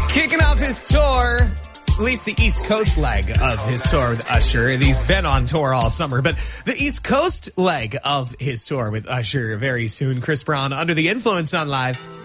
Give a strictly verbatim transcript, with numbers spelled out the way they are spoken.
Kicking off his tour, at least the East Coast leg of his tour with Usher. He's been on tour all summer, but the East Coast leg of his tour with Usher very soon. Chris Brown, Under the Influence on Live.